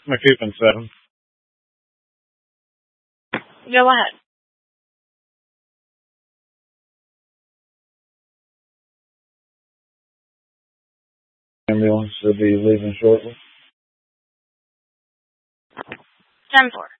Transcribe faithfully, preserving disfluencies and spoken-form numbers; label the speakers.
Speaker 1: McCoupin seven.
Speaker 2: Go ahead.
Speaker 1: Ambulance should be leaving shortly.
Speaker 2: ten four.